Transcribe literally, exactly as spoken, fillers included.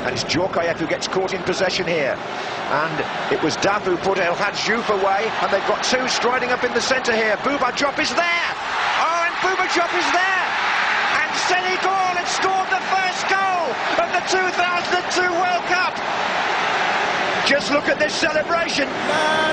and it's Djorkaeff who gets caught in possession here. And it was Dav who put El Hadj Diouf away, and they've got two striding up in the centre here. Bouba Diop is there! Oh, and Bouba Diop is there! And Senegal had scored the first goal of the two thousand two World Cup! Just look at this celebration!